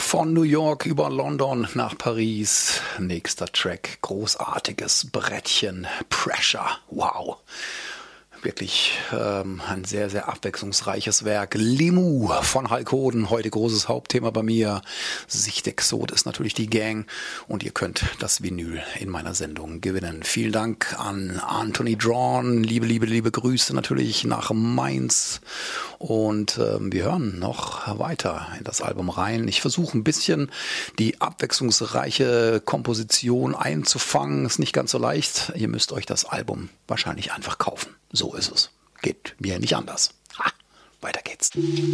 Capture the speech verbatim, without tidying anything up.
Von New York über London nach Paris. Nächster Track, großartiges Brettchen, Pressure, wow. Wirklich ähm, ein sehr, sehr abwechslungsreiches Werk. Limu von Hulk Hoden, heute großes Hauptthema bei mir. Sichtexot ist natürlich die Gang und ihr könnt das Vinyl in meiner Sendung gewinnen. Vielen Dank an Anthony Drawn, liebe, liebe, liebe Grüße natürlich nach Mainz und ähm, wir hören noch weiter in das Album rein. Ich versuche ein bisschen die abwechslungsreiche Komposition einzufangen. Ist nicht ganz so leicht. Ihr müsst euch das Album wahrscheinlich einfach kaufen. So ist es. Geht mir nicht anders. Ha, weiter geht's.